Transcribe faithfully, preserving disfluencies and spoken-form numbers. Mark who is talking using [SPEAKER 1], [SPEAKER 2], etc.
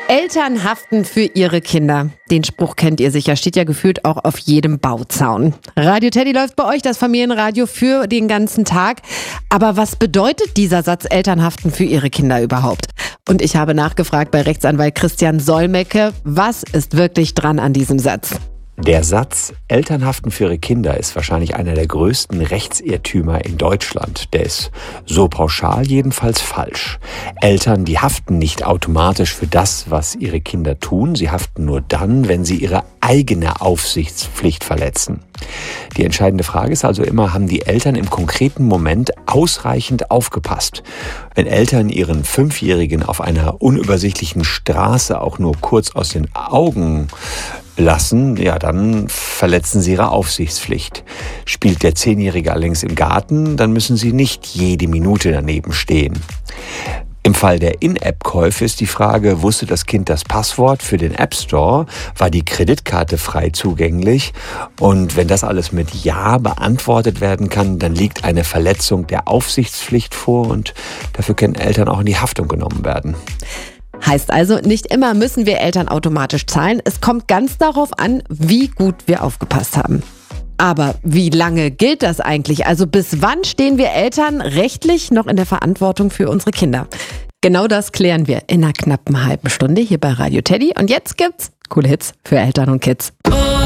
[SPEAKER 1] Eltern haften für ihre Kinder. Den Spruch kennt ihr sicher, steht ja gefühlt auch auf jedem Bauzaun. Radio Teddy läuft bei euch, das Familienradio, für den ganzen Tag. Aber was bedeutet dieser Satz, Eltern haften für ihre Kinder überhaupt? Und ich habe nachgefragt bei Rechtsanwalt Christian Solmecke, was ist wirklich dran an diesem Satz?
[SPEAKER 2] Der Satz, Eltern haften für ihre Kinder, ist wahrscheinlich einer der größten Rechtsirrtümer in Deutschland. Der ist so pauschal jedenfalls falsch. Eltern, die haften nicht automatisch für das, was ihre Kinder tun. Sie haften nur dann, wenn sie ihre eigene Aufsichtspflicht verletzen. Die entscheidende Frage ist also immer, haben die Eltern im konkreten Moment ausreichend aufgepasst? Wenn Eltern ihren Fünfjährigen auf einer unübersichtlichen Straße auch nur kurz aus den Augen lassen, ja, dann verletzen sie ihre Aufsichtspflicht. Spielt der Zehnjährige allerdings im Garten, dann müssen sie nicht jede Minute daneben stehen. Im Fall der In-App-Käufe ist die Frage, wusste das Kind das Passwort für den App Store? War die Kreditkarte frei zugänglich? Und wenn das alles mit Ja beantwortet werden kann, dann liegt eine Verletzung der Aufsichtspflicht vor und dafür können Eltern auch in die Haftung genommen werden.
[SPEAKER 1] Heißt also, nicht immer müssen wir Eltern automatisch zahlen. Es kommt ganz darauf an, wie gut wir aufgepasst haben. Aber wie lange gilt das eigentlich? Also bis wann stehen wir Eltern rechtlich noch in der Verantwortung für unsere Kinder? Genau das klären wir in einer knappen halben Stunde hier bei Radio Teddy. Und jetzt gibt's coole Hits für Eltern und Kids.